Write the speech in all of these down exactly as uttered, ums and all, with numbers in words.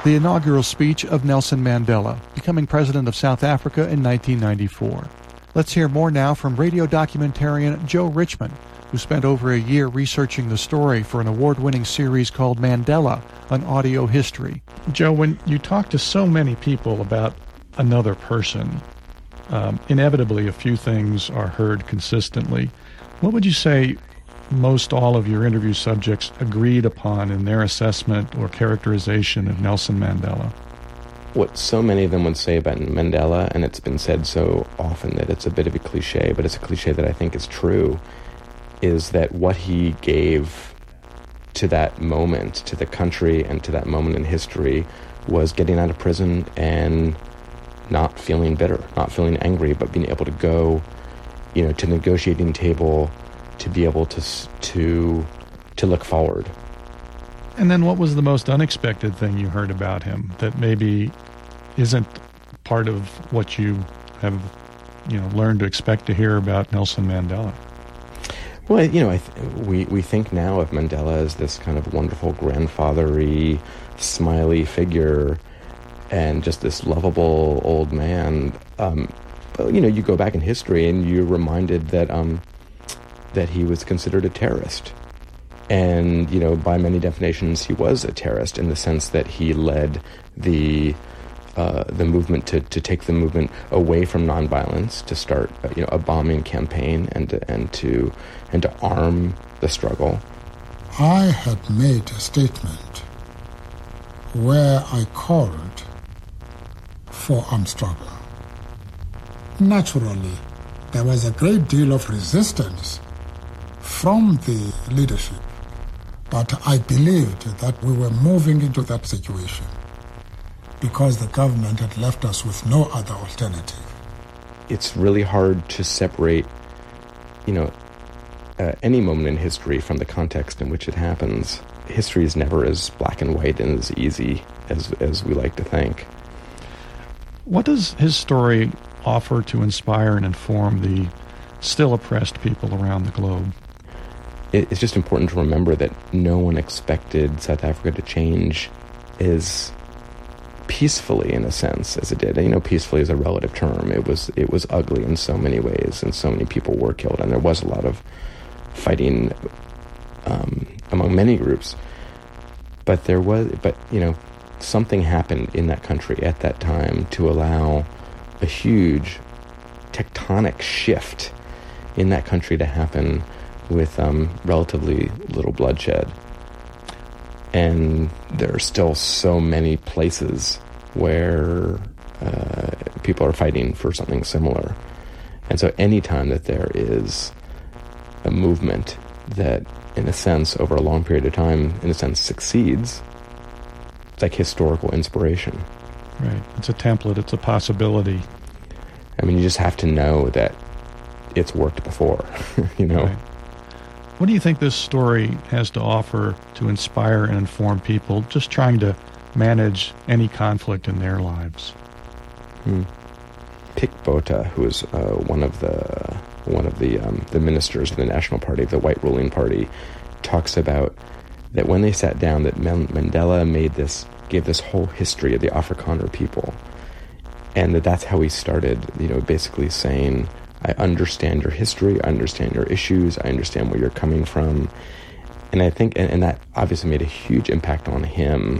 the inaugural speech of Nelson Mandela, becoming president of South Africa in nineteen ninety-four. Let's hear more now from radio documentarian Joe Richman, who spent over a year researching the story for an award-winning series called Mandela, an audio history. Joe, when you talk to so many people about another person, um, inevitably a few things are heard consistently. What would you say most all of your interview subjects agreed upon in their assessment or characterization of Nelson Mandela? What so many of them would say about Mandela, and it's been said so often that it's a bit of a cliche, but it's a cliche that I think is true, is that what he gave to that moment, to the country and to that moment in history, was getting out of prison and not feeling bitter, not feeling angry, but being able to go, you know, to the negotiating table, to be able to to to look forward. And then what was the most unexpected thing you heard about him that maybe isn't part of what you have, you know, learned to expect to hear about Nelson Mandela? Well, you know, I th- we, we think now of Mandela as this kind of wonderful grandfather-y, smiley figure and just this lovable old man. Um, but, you know, you go back in history and you're reminded that um, that he was considered a terrorist. And, you know, by many definitions, he was a terrorist in the sense that he led the uh, the movement to, to take the movement away from nonviolence, to start, uh, you know, a bombing campaign and to, and to and to arm the struggle. I had made a statement where I called for armed struggle. Naturally, there was a great deal of resistance from the leadership, but I believed that we were moving into that situation because the government had left us with no other alternative. It's really hard to separate, you know, uh, any moment in history from the context in which it happens. History is never as black and white and as easy as as we like to think. What does his story offer to inspire and inform the still oppressed people around the globe? It's just important to remember that no one expected South Africa to change as peacefully, in a sense, as it did. And, you know, peacefully is a relative term. It was it was ugly in so many ways, and so many people were killed, and there was a lot of fighting um, among many groups. But there was, but you know, something happened in that country at that time to allow a huge tectonic shift in that country to happen with um, relatively little bloodshed. And there are still so many places where uh, people are fighting for something similar. And so anytime that there is a movement that, in a sense, over a long period of time, in a sense, succeeds, it's like historical inspiration. Right. It's a template. It's a possibility. I mean, you just have to know that it's worked before, you know? Right. What do you think this story has to offer to inspire and inform people just trying to manage any conflict in their lives? Hmm. Pik Botha, who is uh, one of the one of the um, the ministers of the National Party, the white ruling party, talks about that when they sat down, that Mandela made this, gave this whole history of the Afrikaner people, and that that's how he started. You know, basically saying, I understand your history, I understand your issues, I understand where you're coming from. And I think, and, and that obviously made a huge impact on him,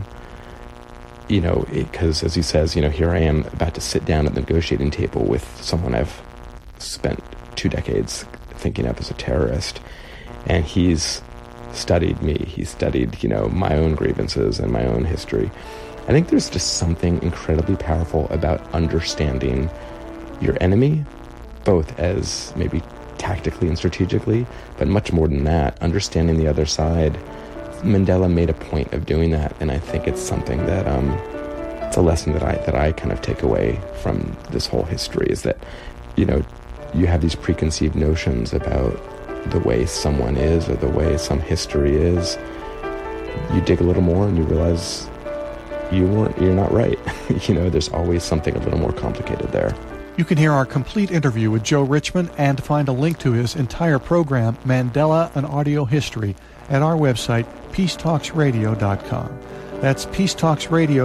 you know, because as he says, you know, here I am about to sit down at the negotiating table with someone I've spent two decades thinking of as a terrorist. And he's studied me, he's studied, you know, my own grievances and my own history. I think there's just something incredibly powerful about understanding your enemy, both as maybe tactically and strategically, but much more than that, understanding the other side. Mandela made a point of doing that, and I think it's something that um, it's a lesson that I that I kind of take away from this whole history, is that, you know, you have these preconceived notions about the way someone is or the way some history is. You dig a little more and you realize you weren't you're not right. You know, there's always something a little more complicated there. You can hear our complete interview with Joe Richman and find a link to his entire program, Mandela, an Audio History, at our website, peace talks radio dot com. That's peace talks radio